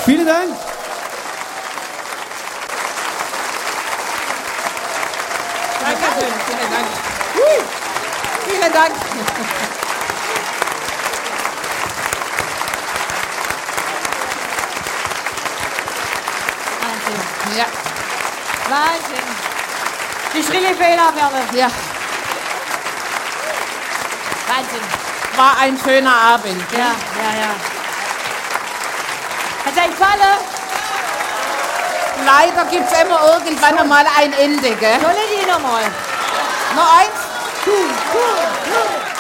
Vielen Dank. Dankeschön, vielen Dank. Vielen Dank. Wahnsinn. Ja, Wahnsinn. Die schrille Fehlerwelle. ja, Wahnsinn. war ein schöner Abend. Ja. Hat's euch gefallen? Leider gibt es immer irgendwann einmal ein Ende, gell? Soll ich die nochmal? Noch eins?